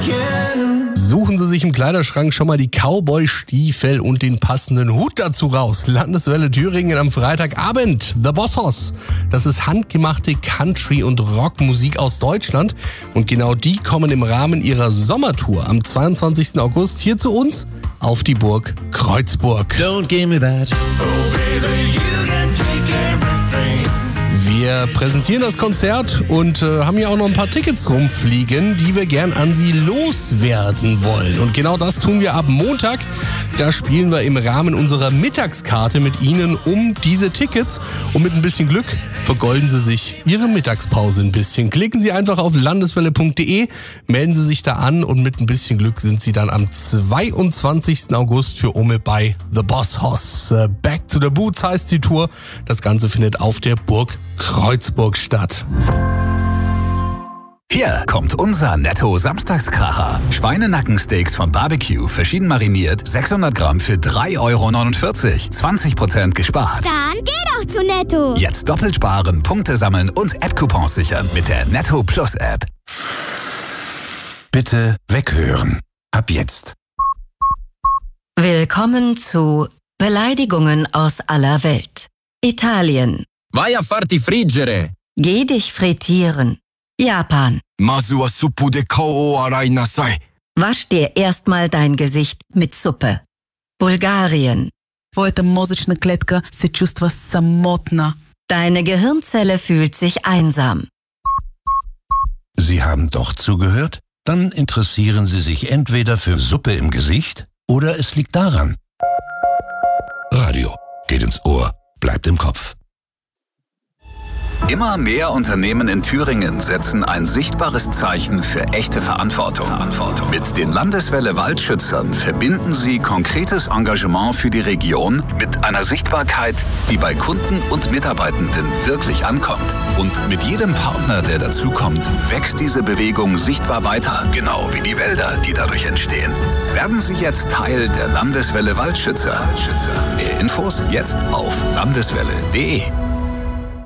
Suchen Sie sich im Kleiderschrank schon mal die Cowboy-Stiefel und den passenden Hut dazu raus. Landeswelle Thüringen am Freitagabend. The Boss Hoss. Das ist handgemachte Country- und Rockmusik aus Deutschland. Und genau die kommen im Rahmen ihrer Sommertour am 22. August hier zu uns auf die Burg Kreuzburg. Don't give me that. Oh baby, you can take everything. Wir präsentieren das Konzert und haben hier auch noch ein paar Tickets rumfliegen, die wir gern an Sie loswerden wollen. Und genau das tun wir ab Montag. Da spielen wir im Rahmen unserer Mittagskarte mit Ihnen um diese Tickets. Und mit ein bisschen Glück vergolden Sie sich Ihre Mittagspause ein bisschen. Klicken Sie einfach auf landeswelle.de, melden Sie sich da an und mit ein bisschen Glück sind Sie dann am 22. August für Ome bei The Boss Hoss. Back to the Boots heißt die Tour. Das Ganze findet auf der Burg Kreuzburg statt. Hier kommt unser Netto-Samstagskracher. Schweinenackensteaks von Barbecue, verschieden mariniert, 600 Gramm für 3,49 €. 20% gespart. Dann geh doch zu Netto. Jetzt doppelt sparen, Punkte sammeln und App-Coupons sichern mit der Netto Plus App. Bitte weghören. Ab jetzt. Willkommen zu Beleidigungen aus aller Welt. Italien. Vai a farti friggere. Geh dich frittieren. Japan. Masu wa suppu de kao arai nasai. Wasch dir erstmal dein Gesicht mit Suppe. Bulgarien. Твоята мозъчна клетка се чувства самотна. Deine Gehirnzelle fühlt sich einsam. Sie haben doch zugehört? Dann interessieren Sie sich entweder für Suppe im Gesicht oder es liegt daran. Radio geht ins Ohr, bleibt im Kopf. Immer mehr Unternehmen in Thüringen setzen ein sichtbares Zeichen für echte Verantwortung. Mit den Landeswelle Waldschützern verbinden sie konkretes Engagement für die Region mit einer Sichtbarkeit, die bei Kunden und Mitarbeitenden wirklich ankommt. Und mit jedem Partner, der dazukommt, wächst diese Bewegung sichtbar weiter, genau wie die Wälder, die dadurch entstehen. Werden Sie jetzt Teil der Landeswelle Waldschützer. Mehr Infos jetzt auf landeswelle.de.